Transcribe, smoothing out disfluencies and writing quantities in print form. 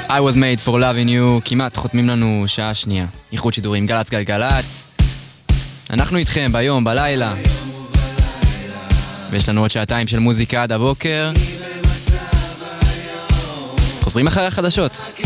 I was made for loving you, כמעט חותמים לנו שעה שנייה. איחוד שידורים גלץ גלגלץ. אנחנו איתכם ביום, בלילה. ויש לנו עוד שעתיים של מוזיקה עד הבוקר. חוזרים אחרי החדשות.